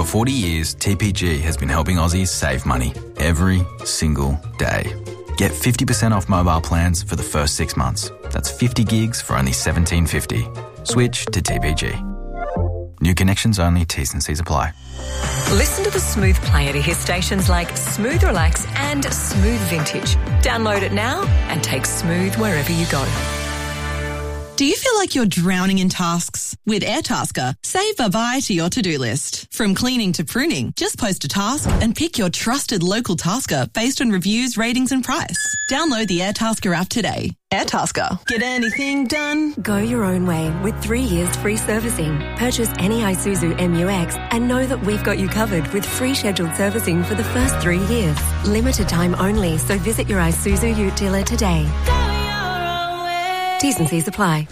For 40 years, TPG has been helping Aussies save money every single day. Get 50% off mobile plans for the first 6 months. That's 50 gigs for only $17.50. Switch to TPG. New connections only, T's and C's apply. Listen to the Smooth player to hear stations like Smooth Relax and Smooth Vintage. Download it now and take Smooth wherever you go. Do you feel like you're drowning in tasks? With Airtasker, save bye-bye to your to-do list. From cleaning to pruning, just post a task and pick your trusted local tasker based on reviews, ratings and price. Download the Airtasker app today. Airtasker. Get anything done? Go your own way with 3 years free servicing. Purchase any Isuzu MU-X and know that we've got you covered with free scheduled servicing for the first 3 years. Limited time only, so visit your Isuzu Ute dealer today. T's and C's apply.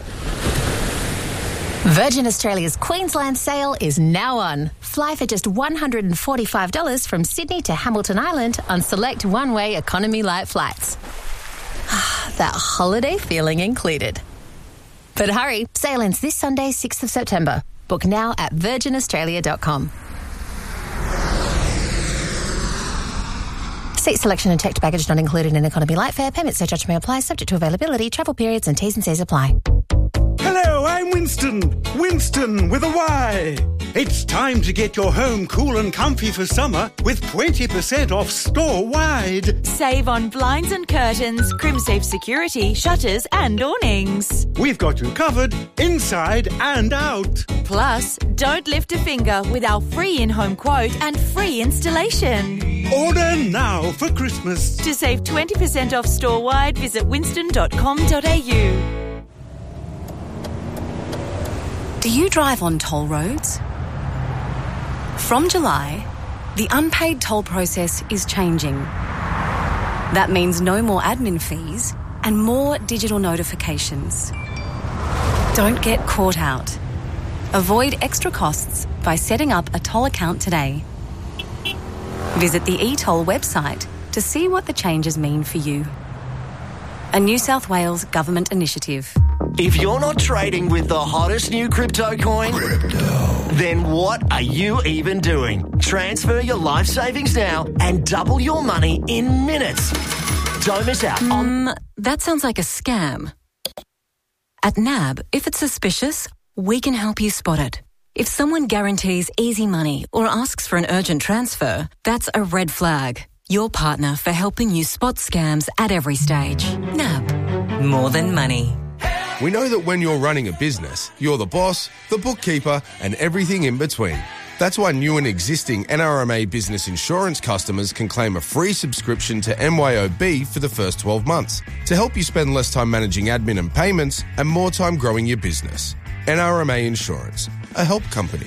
Virgin Australia's Queensland sale is now on. Fly for just $145 from Sydney to Hamilton Island on select one-way economy light flights. That holiday feeling included. But hurry, sale ends this Sunday, 6th of September. Book now at virginaustralia.com. Seat selection and checked baggage not included in economy light fare. Payment surcharge may apply, subject to availability, travel periods and T's and C's apply. Hello, I'm Winston. Winston with a Y. It's time to get your home cool and comfy for summer with 20% off store-wide. Save on blinds and curtains, CrimSafe security, shutters and awnings. We've got you covered inside and out. Plus, don't lift a finger with our free in-home quote and free installation. Order now for Christmas. To save 20% off store-wide, visit winston.com.au. Do you drive on toll roads? From July, the unpaid toll process is changing. That means no more admin fees and more digital notifications. Don't get caught out. Avoid extra costs by setting up a toll account today. Visit the eToll website to see what the changes mean for you. A New South Wales government initiative. If you're not trading with the hottest new crypto coin, then what are you even doing? Transfer your life savings now and double your money in minutes. Don't miss out on... That sounds like a scam. At NAB, if it's suspicious, we can help you spot it. If someone guarantees easy money or asks for an urgent transfer, that's a red flag. Your partner for helping you spot scams at every stage. NAB. More than money. We know that when you're running a business, you're the boss, the bookkeeper, and everything in between. That's why new and existing NRMA Business Insurance customers can claim a free subscription to MYOB for the first 12 months to help you spend less time managing admin and payments and more time growing your business. NRMA Insurance, a help company.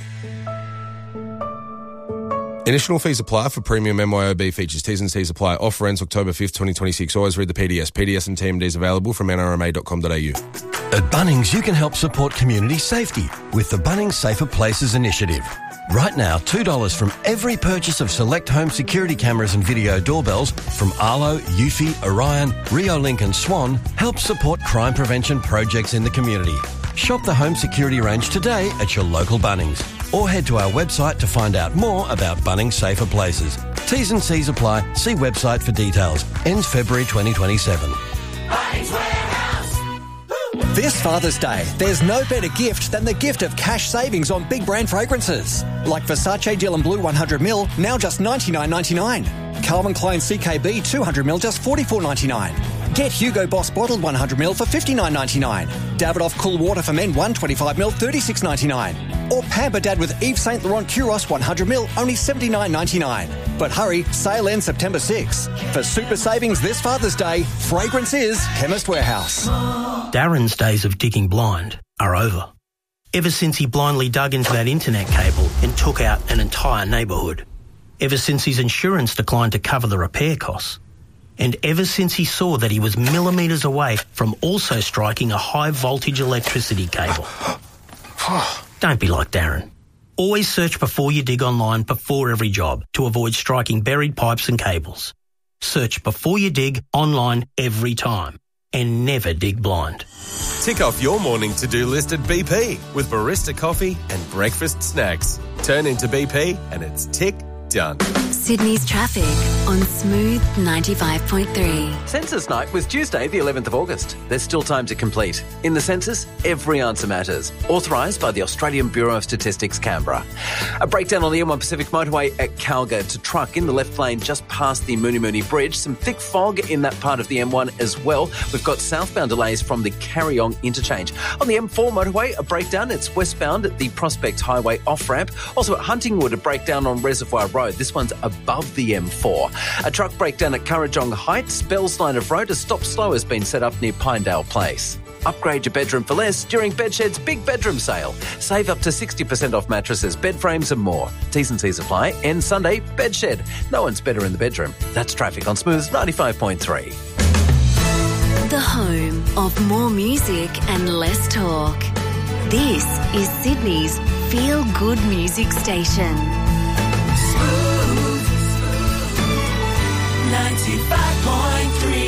Additional fees apply for premium MYOB features. T's and C's apply. Offer ends October 5th, 2026. Always read the PDS. PDS and TMDs available from nrma.com.au. At Bunnings, you can help support community safety with the Bunnings Safer Places initiative. Right now, $2 from every purchase of select home security cameras and video doorbells from Arlo, Eufy, Orion, Riolink and Swan helps support crime prevention projects in the community. Shop the home security range today at your local Bunnings or head to our website to find out more about Bunnings Safer Places. T's and C's apply. See website for details. Ends February 2027. Bunnings Warehouse. This Father's Day, there's no better gift than the gift of cash savings on big brand fragrances. Like Versace Dylan Blue 100ml, now just $99.99. Calvin Klein CKB 200ml, just $44.99. Get Hugo Boss bottled 100ml for $59.99. Davidoff Cool Water for Men 125ml, $36.99. Or Pamper Dad with Yves Saint Laurent Curos 100ml, only $79.99. But hurry, sale ends September 6. For super savings this Father's Day, fragrance is Chemist Warehouse. Darren's days of digging blind are over. Ever since he blindly dug into that internet cable and took out an entire neighbourhood. Ever since his insurance declined to cover the repair costs. And ever since he saw that he was millimetres away from also striking a high-voltage electricity cable. Don't be like Darren. Always search before you dig online before every job to avoid striking buried pipes and cables. Search before you dig online every time. And never dig blind. Tick off your morning to-do list at BP with barista coffee and breakfast snacks. Turn into BP and it's tick done. Sydney's traffic on Smooth 95.3. Census night was Tuesday, the 11th of August. There's still time to complete. In the census, every answer matters. Authorised by the Australian Bureau of Statistics, Canberra. A breakdown on the M1 Pacific Motorway at Calga to truck in the left lane just past the Mooney Mooney Bridge. Some thick fog in that part of the M1 as well. We've got southbound delays from the Carryong interchange. On the M4 motorway, a breakdown. It's westbound at the Prospect Highway off-ramp. Also at Huntingwood, a breakdown on Reservoir Road. This one's above the M4. A truck breakdown at Currajong Heights. Bell's line of road. A stop slow has been set up near Pinedale Place. Upgrade your bedroom for less during Bedshed's big bedroom sale. Save up to 60% off mattresses, bed frames and more. T's and C's apply. End Sunday, Bedshed. No one's better in the bedroom. That's traffic on Smooth 95.3. The home of more music and less talk. This is Sydney's feel-good music station. Smooth 95.3.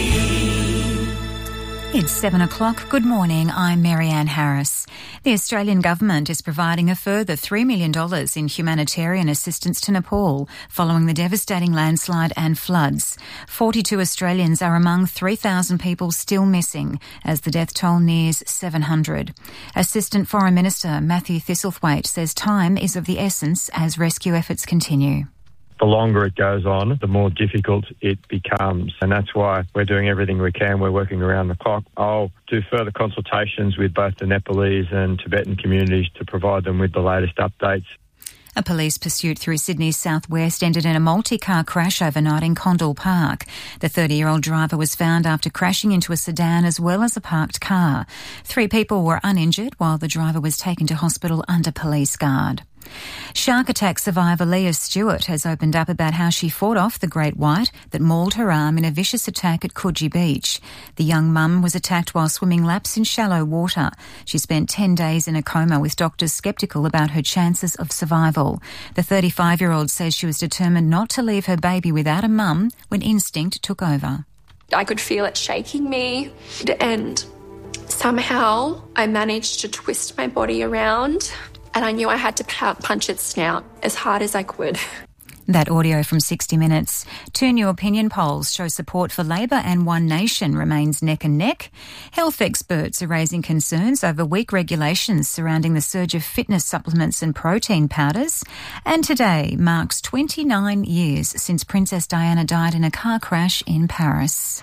It's 7 o'clock. Good morning. I'm Marianne Harris. The Australian government is providing a further $3 million in humanitarian assistance to Nepal following the devastating landslide and floods. 42 Australians are among 3,000 people still missing as the death toll nears 700. Assistant Foreign Minister Matthew Thistlethwaite says time is of the essence as rescue efforts continue. The longer it goes on, the more difficult it becomes. And that's why we're doing everything we can. We're working around the clock. I'll do further consultations with both the Nepalese and Tibetan communities to provide them with the latest updates. A police pursuit through Sydney's southwest ended in a multi-car crash overnight in Condell Park. The 30-year-old driver was found after crashing into a sedan as well as a parked car. 3 people were uninjured while the driver was taken to hospital under police guard. Shark attack survivor Leah Stewart has opened up about how she fought off the great white that mauled her arm in a vicious attack at Coogee Beach. The young mum was attacked while swimming laps in shallow water. She spent 10 days in a coma with doctors sceptical about her chances of survival. The 35-year-old says she was determined not to leave her baby without a mum when instinct took over. I could feel it shaking me, and somehow I managed to twist my body around. And I knew I had to punch its snout as hard as I could. That audio from 60 Minutes. 2 new opinion polls show support for Labor and One Nation remains neck and neck. Health experts are raising concerns over weak regulations surrounding the surge of fitness supplements and protein powders. And today marks 29 years since Princess Diana died in a car crash in Paris.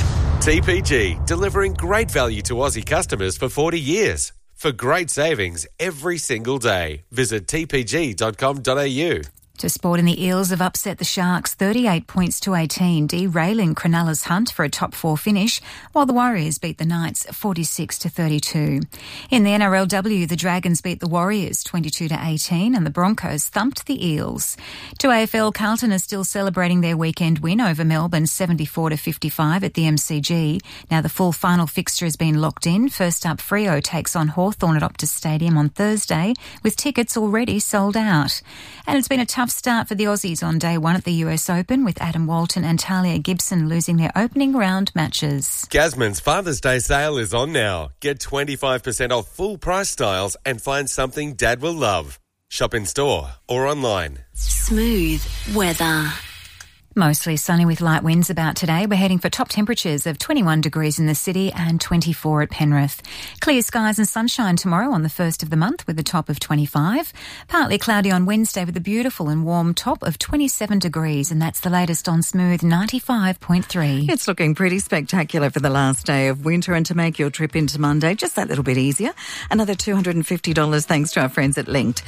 TPG, delivering great value to Aussie customers for 40 years. For great savings every single day, visit tpg.com.au. To sport, and the Eels have upset the Sharks 38 points to 18, derailing Cronulla's hunt for a top 4 finish, while the Warriors beat the Knights 46 to 32. In the NRLW, the Dragons beat the Warriors 22 to 18, and the Broncos thumped the Eels. To AFL, Carlton are still celebrating their weekend win over Melbourne 74 to 55 at the MCG. Now the full final fixture has been locked in. First up, Freo takes on Hawthorn at Optus Stadium on Thursday, with tickets already sold out. And it's been a tough start for the Aussies on day 1 at the US Open, with Adam Walton and Talia Gibson losing their opening round matches. Gasman's Father's Day sale is on now. Get 25% off full price styles and find something Dad will love. Shop in store or online. Smooth weather. Mostly sunny with light winds about today. We're heading for top temperatures of 21 degrees in the city and 24 at Penrith. Clear skies and sunshine tomorrow on the 1st of the month with a top of 25. Partly cloudy on Wednesday with a beautiful and warm top of 27 degrees. And that's the latest on Smooth 95.3. It's looking pretty spectacular for the last day of winter, and to make your trip into Monday just that little bit easier, another $250 thanks to our friends at Linked,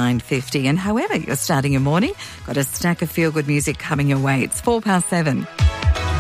$13.59.50. And however you're starting your morning, got a stack of feel-good music coming your way. It's 7:04.